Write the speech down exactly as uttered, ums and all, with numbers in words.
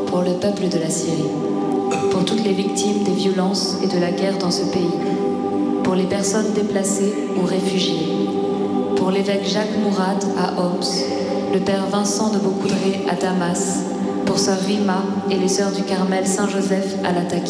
pour le peuple de la Syrie, pour toutes les victimes des violences et de la guerre dans ce pays, pour les personnes déplacées ou réfugiées, pour l'évêque Jacques Mourad à Homs, le père Vincent de Beaucoudray à Damas, pour sœur Rima et les sœurs du Carmel Saint-Joseph à Latakia.